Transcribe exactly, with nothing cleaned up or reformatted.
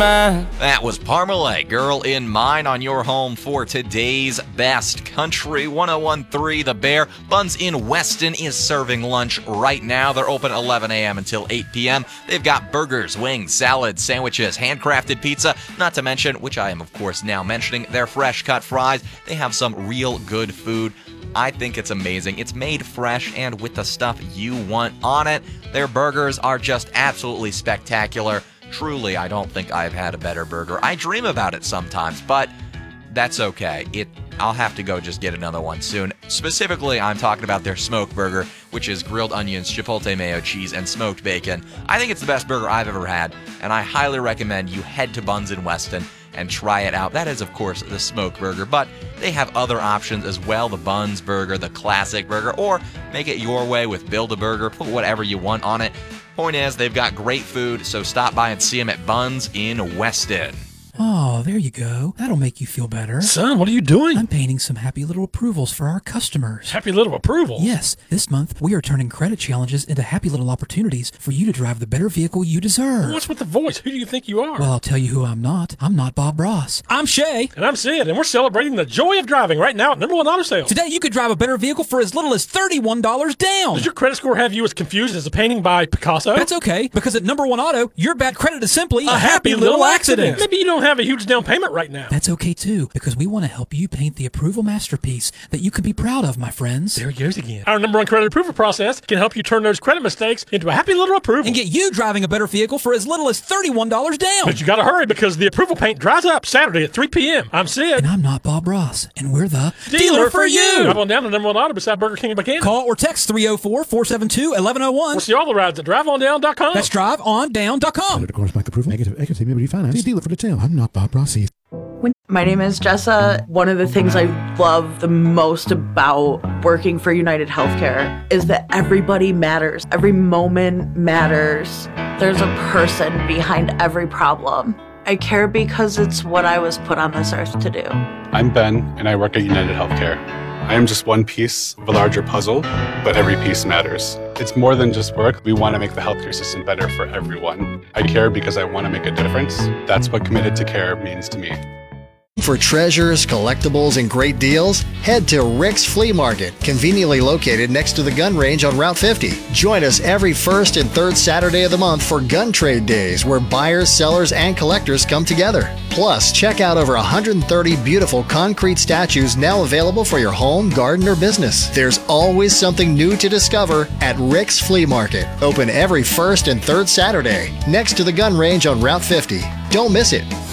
mine. That was Parmalee, Girl in Mine, on your home for today's best country. one oh one point three The Bear. Buns in Weston is serving lunch right now. They're open eleven a.m. until eight p.m. They've got burgers, wings, salads, sandwiches, handcrafted pizza, not to mention, which I am of course now mentioning, their fresh cut fries. They have some real good food. I think it's amazing. It's made fresh and with the stuff you want on it. Their burgers are just absolutely spectacular. Truly, I don't think I've had a better burger. I dream about it sometimes, but that's okay. It I'll have to go just get another one soon. Specifically, I'm talking about their smoked burger, which is grilled onions, chipotle mayo cheese, and smoked bacon. I think it's the best burger I've ever had, and I highly recommend you head to Buns in Weston and try it out. That is, of course, the smoked burger, but they have other options as well. The Buns burger, the classic burger, or make it your way with Build-A-Burger. Put whatever you want on it. Point is, they've got great food, so stop by and see them at Buns in Weston. Oh, there you go. That'll make you feel better. Son, what are you doing? I'm painting some happy little approvals for our customers. Happy little approvals? Yes. This month, we are turning credit challenges into happy little opportunities for you to drive the better vehicle you deserve. What's with the voice? Who do you think you are? Well, I'll tell you who I'm not. I'm not Bob Ross. I'm Shay. And I'm Sid, and we're celebrating the joy of driving right now at Number One Auto Sales. Today, you could drive a better vehicle for as little as thirty-one dollars down. Does your credit score have you as confused as a painting by Picasso? That's okay, because at Number One Auto, your bad credit is simply a, a happy, happy little, little accident. accident. Maybe you don't have a huge down payment right now. That's okay too, because we want to help you paint the approval masterpiece that you can be proud of, my friends. There he goes again. Our number one credit approval process can help you turn those credit mistakes into a happy little approval. And get you driving a better vehicle for as little as thirty-one dollars down. But you gotta hurry, because the approval paint dries up Saturday at three p.m. I'm Sid. And I'm not Bob Ross. And we're the dealer, dealer for you. Drive on down to Number One Auto beside Burger King and Buchanan. Call or text three oh four, four seven two, one one oh one. Or see all the rides at drive on down dot com. That's drive on down dot com. Of course, back approval. Negative equity may be financed. Dealer for detail. I'm not Bob Ross. My name is Jessa. One of the things I love the most about working for United Healthcare is that everybody matters. Every moment matters. There's a person behind every problem. I care because it's what I was put on this earth to do. I'm Ben, and I work at United Healthcare. I am just one piece of a larger puzzle, but every piece matters. It's more than just work. We want to make the healthcare system better for everyone. I care because I want to make a difference. That's what Committed to Care means to me. For treasures, collectibles, and great deals, head to Rick's Flea Market, conveniently located next to the gun range on Route fifty. Join us every first and third Saturday of the month for Gun Trade Days, where buyers, sellers, and collectors come together. Plus, check out over one hundred thirty beautiful concrete statues now available for your home, garden, or business. There's always something new to discover at Rick's Flea Market, open every first and third Saturday, next to the gun range on Route fifty. Don't miss it.